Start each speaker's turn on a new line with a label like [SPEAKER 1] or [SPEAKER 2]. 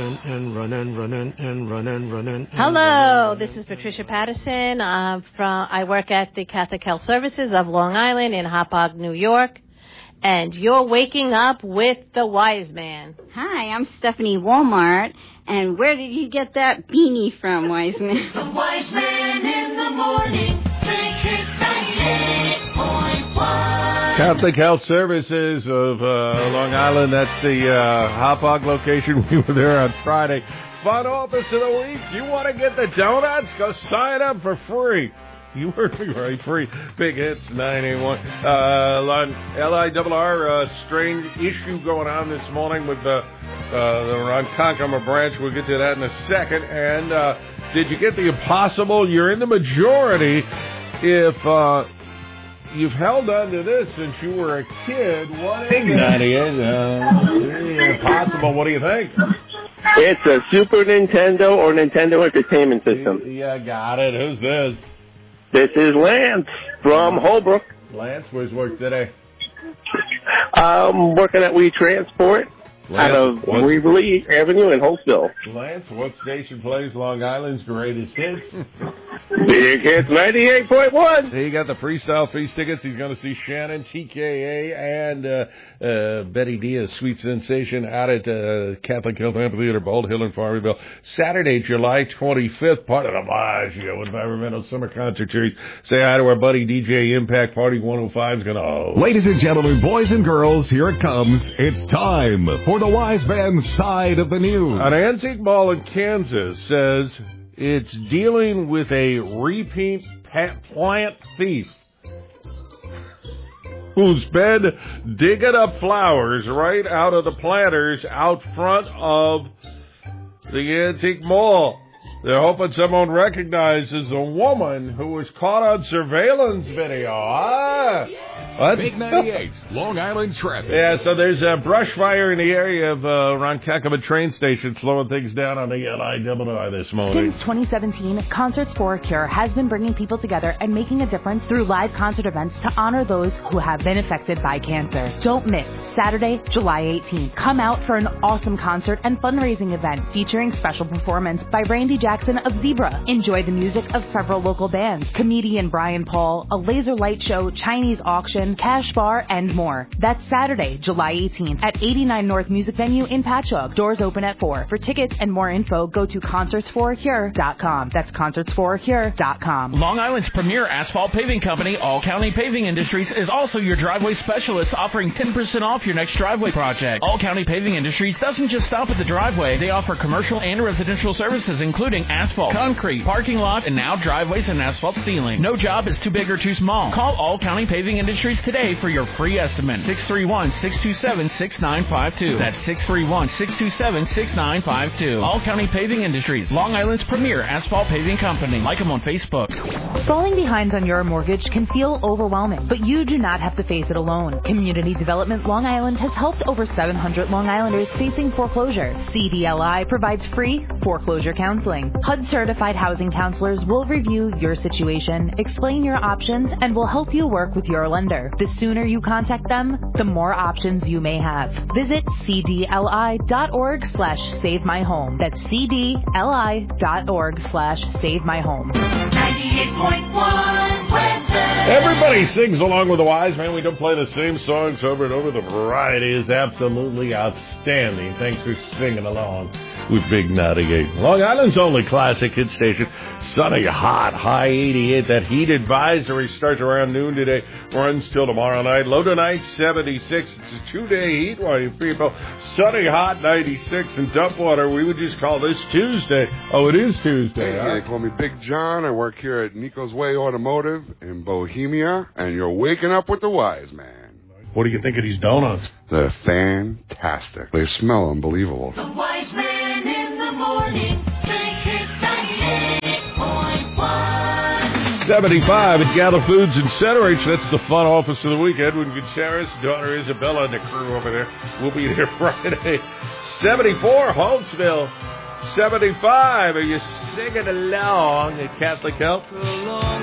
[SPEAKER 1] Hello, this is Patricia Patterson. I work at the Catholic Health Services of Long Island in Hauppauge, New York. And you're waking up with the Wise Man.
[SPEAKER 2] Hi, I'm Stephanie Walmart. And where did you get that beanie from, Wise Man?
[SPEAKER 3] The Wise Man in the morning. Big 98.1.
[SPEAKER 4] Catholic Health Services of Long Island. That's the Hauppauge location. We were there on Friday. Fun office of the week. You want to get the donuts? Go sign up for free. You heard me right. Free. Big Hits 981. LIRR strange issue going on this morning with the Ronkonkoma branch. We'll get to that in a second. And did you get the impossible? You're in the majority if you've held on to this since you were a kid. What is it? Impossible. What do you think?
[SPEAKER 5] It's a Super Nintendo or Nintendo Entertainment System.
[SPEAKER 4] Yeah, got it. Who's this?
[SPEAKER 5] This is Lance from Holbrook.
[SPEAKER 4] Lance, where's work today?
[SPEAKER 5] Working at We Transport out of Waverly Avenue in Holtsville.
[SPEAKER 4] Lance, what station plays Long Island's greatest hits?
[SPEAKER 5] Big Hits 98.1.
[SPEAKER 4] He got the Freestyle Feast tickets. He's going to see Shannon, TKA, and Betty Diaz, Sweet Sensation, out at Catholic Health Amphitheater, Bald Hill in Farmingdale. Saturday, July 25th, part of the Maggio Environmental Summer Concert Series. Say hi to our buddy DJ Impact. Party 105 is going to...
[SPEAKER 6] Ladies and gentlemen, boys and girls, here it comes. It's time for the Wise Man's Side of the News.
[SPEAKER 4] An antique mall in Kansas says it's dealing with a repeat plant thief who's been digging up flowers right out of the planters out front of the antique mall. They're hoping someone recognizes a woman who was caught on surveillance video. What?
[SPEAKER 6] Big 98, Long Island traffic.
[SPEAKER 4] Yeah, so there's a brush fire in the area of Ronkonkoma train station, slowing things down on the LIRR this morning.
[SPEAKER 7] Since 2017, Concerts for a Cure has been bringing people together and making a difference through live concert events to honor those who have been affected by cancer. Don't miss Saturday, July 18th. Come out for an awesome concert and fundraising event featuring special performance by Randy Jackson of Zebra. Enjoy the music of several local bands, comedian Brian Paul, a laser light show, Chinese auction, cash bar, and more. That's Saturday, July 18th at 89 North Music Venue in Patchogue. Doors open at 4. For tickets and more info, go to concertsforacure.com. That's concertsforacure.com.
[SPEAKER 8] Long Island's premier asphalt paving company, All County Paving Industries, is also your driveway specialist, offering 10% off your next driveway project. All County Paving Industries doesn't just stop at the driveway. They offer commercial and residential services, including asphalt, concrete, parking lots, and now driveways and asphalt sealing. No job is too big or too small. Call All County Paving Industries today for your free estimate. 631-627-6952. That's 631-627-6952. All County Paving Industries, Long Island's premier asphalt paving company. Like them on Facebook.
[SPEAKER 7] Falling behind on your mortgage can feel overwhelming, but you do not have to face it alone. Community Development Long Island has helped over 700 Long Islanders facing foreclosure. CDLI provides free foreclosure counseling. HUD-certified housing counselors will review your situation, explain your options, and will help you work with your lender. The sooner you contact them, the more options you may have. Visit cdli.org/savemyhome. That's cdli.org/savemyhome.
[SPEAKER 3] 98.1 weather.
[SPEAKER 4] Everybody sings along with the Wise Man. We don't play the same songs over and over. The variety is absolutely outstanding. Thanks for singing along with Big 98. Long Island's only classic hit station. Sunny, hot, high 88. That heat advisory starts around noon today, runs till tomorrow night. Low tonight, 76. It's a 2-day heat wave, people. Sunny, hot, 96. And Dumpwater, we would just call this Tuesday. Oh, it is Tuesday,
[SPEAKER 9] Hey,
[SPEAKER 4] huh?
[SPEAKER 9] they call me Big John. I work here at Nico's Way Automotive in Bohemia, and you're waking up with the Wise Man.
[SPEAKER 4] What do you think of these donuts?
[SPEAKER 9] They're fantastic. They smell unbelievable.
[SPEAKER 3] The Wise Man in the morning. Big Hits 98.1.
[SPEAKER 4] 75 at Gala Foods in Center H. That's the fun office of the week. Edwin Gutierrez, daughter Isabella, and the crew over there. We'll be there Friday. 74, Holmesville. 75. Are you singing along at Catholic Health?